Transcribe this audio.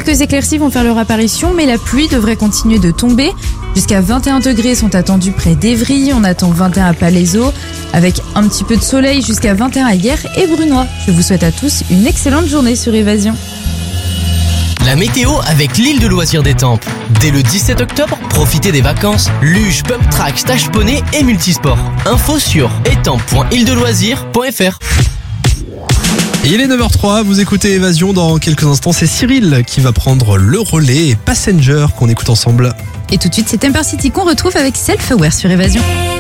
Quelques éclaircies vont faire leur apparition, mais la pluie devrait continuer de tomber. Jusqu'à 21 degrés sont attendus près d'Évry, on attend 21 à Palaiseau, avec un petit peu de soleil jusqu'à 21 à Hyères et Brunois. Je vous souhaite à tous une excellente journée sur Évasion. La météo avec l'île de loisirs d'Étampes. Dès le 17 octobre, profitez des vacances, luge, pump track, stage poney et multisport. Info sur étampes.îledeloisirs.fr. Il est 9h03, vous écoutez Évasion. Dans quelques instants, c'est Cyril qui va prendre le relais et Passenger qu'on écoute ensemble. Et tout de suite, c'est Empire City qu'on retrouve avec Self-Aware sur Évasion.